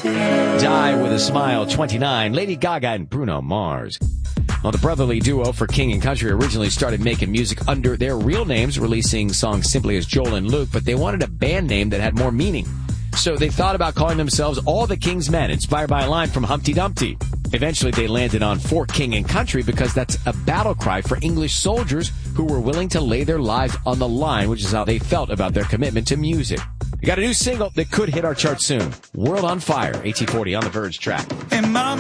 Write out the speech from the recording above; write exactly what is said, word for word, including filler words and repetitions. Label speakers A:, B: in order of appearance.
A: Die with a Smile, twenty-nine, Lady Gaga and Bruno Mars. Well, the brotherly duo for King and Country originally started making music under their real names, releasing songs simply as Joel and Luke, but they wanted a band name that had more meaning. So they thought about calling themselves All the King's Men, inspired by a line from Humpty Dumpty. Eventually, they landed on For King and Country because that's a battle cry for English soldiers who were willing to lay their lives on the line, which is how they felt about their commitment to music. We got a new single that could hit our chart soon. World on Fire, eighteen forty on the Verge track.